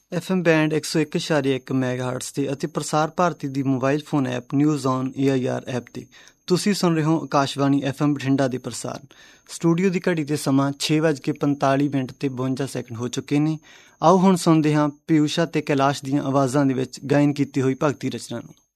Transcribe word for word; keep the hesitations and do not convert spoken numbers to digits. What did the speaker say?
F M band ਇੱਕ ਸੌ ਇੱਕ ਇਸ਼ਾਰੇ ਇੱਕ ਮੈਗਾਹਰਟਸ 'ਤੇ ਅਤੇ ਪ੍ਰਸਾਰ ਭਾਰਤੀ ਦੀ mobile phone app news on A I R app 'ਤੇ ਤੁਸੀਂ ਸੁਣ ਰਹੇ ਹੋ ਆਕਾਸ਼ਵਾਣੀ ਐਫ ਐਮ ਬਠਿੰਡਾ ਦੇ ਪ੍ਰਸਾਰ। ਸਟੂਡੀਓ ਦੀ ਘੜੀ 'ਤੇ ਸਮਾਂ ਛੇ ਵੱਜ ਕੇ ਪੰਤਾਲੀ ਮਿੰਟ ਅਤੇ ਬਵੰਜਾ ਸੈਕਿੰਡ ਹੋ ਚੁੱਕੇ ਨੇ। ਆਓ ਹੁਣ ਸੁਣਦੇ ਹਾਂ ਪਿਊਸ਼ਾ ਅਤੇ ਕੈਲਾਸ਼ ਦੀਆਂ ਆਵਾਜ਼ਾਂ ਦੇ ਵਿੱਚ ਗਾਇਨ ਕੀਤੀ ਹੋਈ ਭਗਤੀ ਰਚਨਾ ਨੂੰ।